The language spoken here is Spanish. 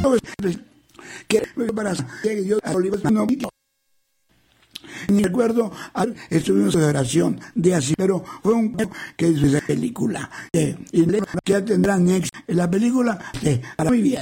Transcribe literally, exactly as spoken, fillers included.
que para que yo a Olivos no ni recuerdo, estuvimos en oración de así, pero fue un que es esa película. Eh, y ya tendrán éxito en la película, eh, muy bien.